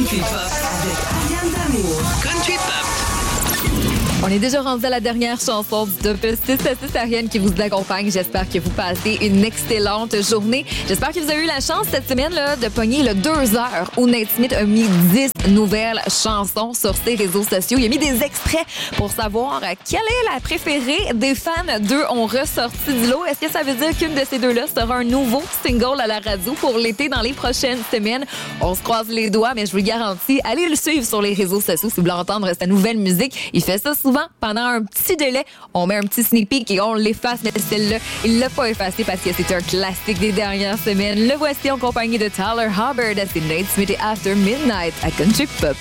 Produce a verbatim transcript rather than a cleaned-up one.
Country Pop avec Ariane Damour. Country Pop. On est déjà rendu à la dernière chanson de six à six. Ariane qui vous accompagne. J'espère que vous passez une excellente journée. J'espère que vous avez eu la chance cette semaine là, de pogner le deux heures où Nate Smith a mis dix nouvelles chansons sur ses réseaux sociaux. Il a mis des extraits pour savoir quelle est la préférée des fans. Deux ont ressorti du lot. Est-ce que ça veut dire qu'une de ces deux-là sera un nouveau single à la radio pour l'été dans les prochaines semaines? On se croise les doigts, mais je vous le garantis, allez le suivre sur les réseaux sociaux si vous voulez entendre sa nouvelle musique. Il fait ça souvent pendant un petit délai. On met un petit sneak peek et on l'efface, mais celle-là, il l'a pas effacée parce que c'est un classique des dernières semaines. Le voici en compagnie de Tyler Hubbard. C'est Nate Smith et After Midnight à Country Pop.